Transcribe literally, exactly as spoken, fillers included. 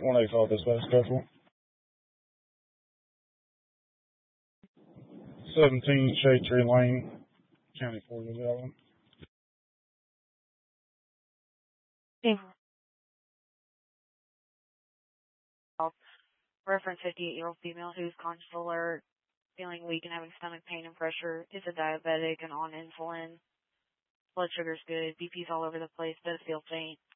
one eighty-five this West Careful. seventeen Shade Tree Lane, County Fort Allen. Reference fifty-eight-year-old female who's conscious alert, feeling weak and having stomach pain and pressure. Is a diabetic and on insulin. Blood sugar's good. B P's all over the place. Does feel faint.